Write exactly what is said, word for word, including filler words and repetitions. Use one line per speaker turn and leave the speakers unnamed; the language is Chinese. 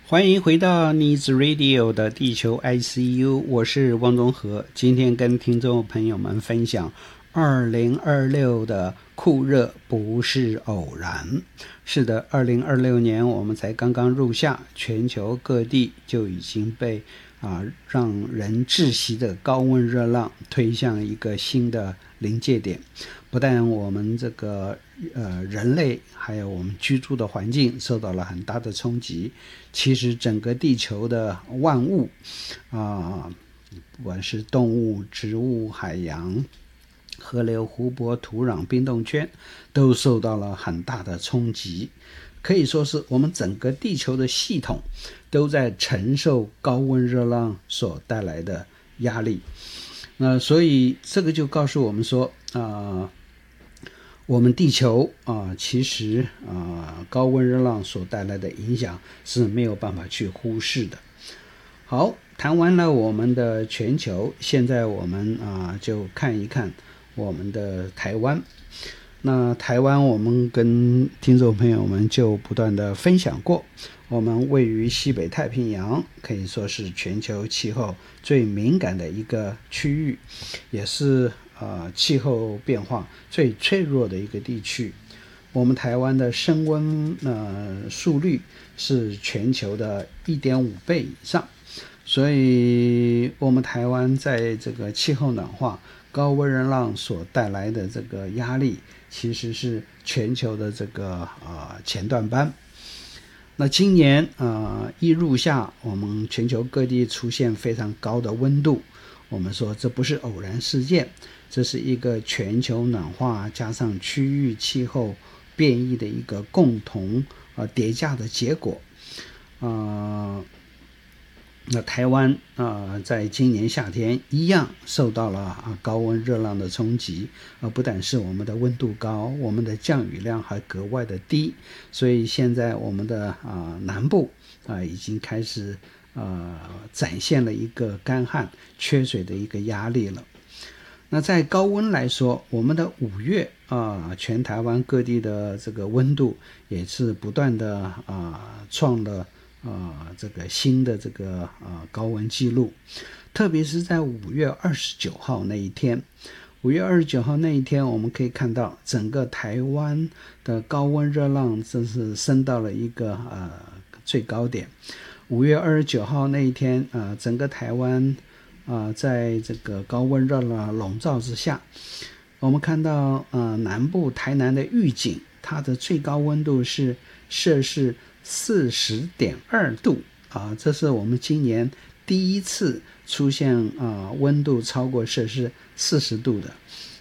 欢迎回到 Needs Radio 的地球 I C U， 我是汪中和。今天跟听众朋友们分享二零二六的酷热不是偶然。是的，二零二六年我们才刚刚入夏，全球各地就已经被啊让人窒息的高温热浪推向一个新的临界点。不但我们这个呃人类还有我们居住的环境受到了很大的冲击，其实整个地球的万物啊、呃，不管是动物、植物、海洋、河流、湖泊、土壤、冰冻圈，都受到了很大的冲击。可以说是我们整个地球的系统都在承受高温热浪所带来的压力。那所以这个就告诉我们说啊、呃，我们地球啊、呃，其实啊、呃，高温热浪所带来的影响是没有办法去忽视的。好，谈完了我们的全球，现在我们啊、呃、就看一看我们的台湾。那台湾我们跟听众朋友们就不断的分享过，我们位于西北太平洋，可以说是全球气候最敏感的一个区域，也是呃气候变化最脆弱的一个地区。我们台湾的升温呃速率是全球的 一点五 倍以上，所以我们台湾在这个气候暖化、高温热浪所带来的这个压力，其实是全球的这个呃前段班。那今年呃一入夏，我们全球各地出现非常高的温度，我们说这不是偶然事件，这是一个全球暖化加上区域气候变异的一个共同呃叠加的结果。呃那台湾啊、呃，在今年夏天一样受到了啊高温热浪的冲击，而不但是我们的温度高，我们的降雨量还格外的低，所以现在我们的啊、呃、南部啊、呃、已经开始呃展现了一个干旱缺水的一个压力了。那在高温来说，我们的五月啊、呃，全台湾各地的这个温度也是不断的啊、呃、创了啊、呃，这个新的这个啊、呃、高温记录，特别是在五月二十九号那一天，五月二十九号那一天，我们可以看到整个台湾的高温热浪真是升到了一个呃最高点。五月二十九号那一天，呃，整个台湾啊、呃，在这个高温热浪笼罩之下，我们看到呃南部台南的玉井，它的最高温度是摄氏四十点二度啊，这是我们今年第一次出现啊温度超过摄氏四十度的。